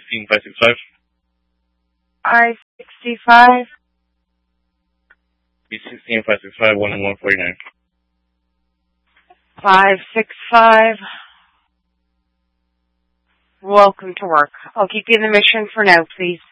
B16565. I-65. B16565, 11149. 565. Welcome to work. I'll keep you in the mission for now, please.